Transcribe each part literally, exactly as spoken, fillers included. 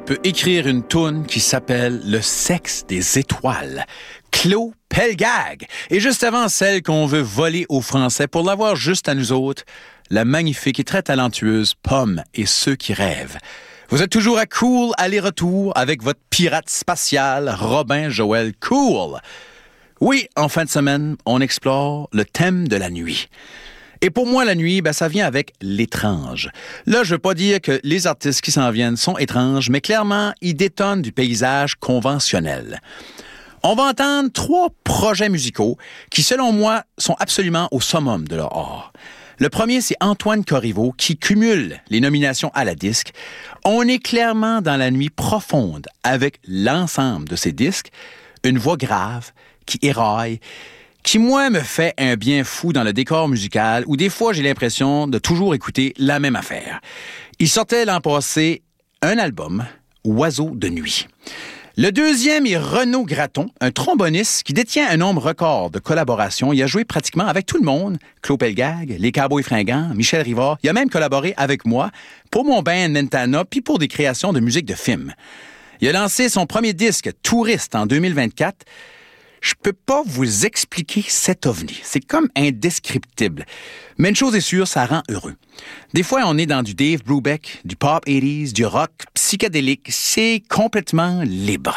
peut écrire une toune qui s'appelle « Le sexe des étoiles ». Claude Pelgag. Et juste avant celle qu'on veut voler aux Français pour l'avoir juste à nous autres, la magnifique et très talentueuse Pomme et ceux qui rêvent. Vous êtes toujours à Cool aller-retour avec votre pirate spatial Robin Joël Cool. Oui, en fin de semaine, on explore le thème de la nuit. Et pour moi, la nuit, ben, ça vient avec l'étrange. Là, je veux pas dire que les artistes qui s'en viennent sont étranges, mais clairement, ils détonnent du paysage conventionnel. On va entendre trois projets musicaux qui, selon moi, sont absolument au summum de leur art. Le premier, c'est Antoine Corriveau, qui cumule les nominations à la disque. On est clairement dans la nuit profonde avec l'ensemble de ses disques, une voix grave qui éraille, qui, moi, me fait un bien fou dans le décor musical où des fois, j'ai l'impression de toujours écouter la même affaire. Il sortait l'an passé un album, Oiseau de nuit. Le deuxième est Renaud Gratton, un tromboniste qui détient un nombre record de collaborations. Il a joué pratiquement avec tout le monde, Claude Pelgag, les Cowboys Fringants, Michel Rivard. Il a même collaboré avec moi pour mon band Mentana puis pour des créations de musique de film. Il a lancé son premier disque, Touriste, en deux mille vingt-quatre. Je peux pas vous expliquer cet ovni. C'est comme indescriptible. Mais une chose est sûre, ça rend heureux. Des fois, on est dans du Dave Brubeck, du pop eighties, du rock psychédélique. C'est complètement libre.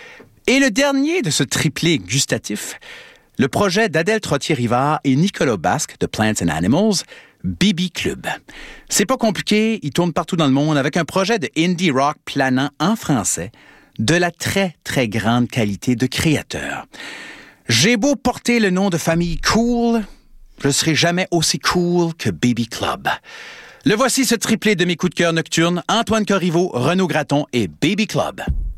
Et le dernier de ce triplé gustatif, le projet d'Adèle Trottier-Rivard et Nicolas Basque de Plants and Animals, B B Club. C'est pas compliqué, il tourne partout dans le monde avec un projet de indie rock planant en français, de la très, très grande qualité de créateur. J'ai beau porter le nom de famille Cool, je serai jamais aussi cool que B B Club. Le voici ce triplé de mes coups de cœur nocturnes, Antoine Corriveau, Renaud Gratton et B B Club.